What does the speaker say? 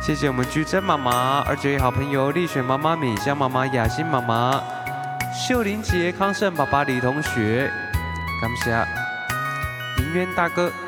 谢谢我们居珍妈妈、291好朋友丽璇妈妈、美香妈妈、雅欣妈妈、秀玲姐、康胜爸爸、李同学，感谢银渊大哥。